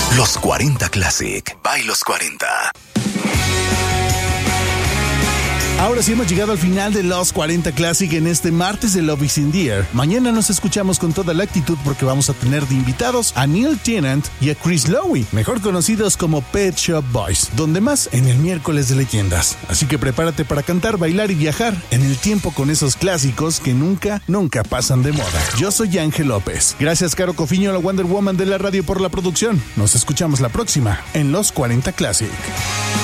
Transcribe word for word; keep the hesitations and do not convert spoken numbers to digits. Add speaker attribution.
Speaker 1: Los cuarenta Classic. By Los cuarenta.
Speaker 2: Ahora sí hemos llegado al final de Los cuarenta Classic en este martes de Love is in the Air. Mañana nos escuchamos con toda la actitud porque vamos a tener de invitados a Neil Tennant y a Chris Lowe, mejor conocidos como Pet Shop Boys, donde más en el miércoles de leyendas. Así que prepárate para cantar, bailar y viajar en el tiempo con esos clásicos que nunca, nunca pasan de moda. Yo soy Ángel López. Gracias Caro Cofiño, la Wonder Woman de la radio, por la producción. Nos escuchamos la próxima en Los cuarenta Classic.